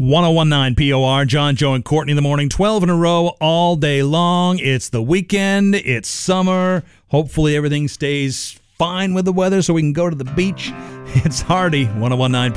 1019 POR, John, Joe, and Courtney in the morning, 12 in a row all day long. It's the weekend. It's summer. Hopefully everything stays fine with the weather so we can go to the beach. It's Hardy, 1019